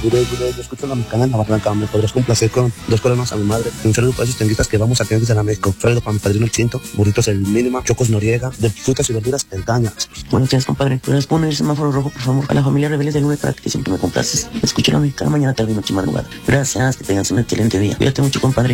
Yo escucho la mexicana en la barranca. Me podrás complacer con 2 coronas a mi madre. Un saludo para esos tenguistas que vamos a tener desde la México. Un saludo para mi padrino el Chinto, burritos el mínima, Chocos Noriega, de frutas y verduras el Caña. Buenos días, compadre. ¿Puedes poner el semáforo rojo, por favor? A la familia Rebeldes del 9 para que siempre me complaces. Escucho la mexicana mañana, tarde, noche, madrugada. Gracias, que tengas un excelente día. Cuídate mucho, compadre.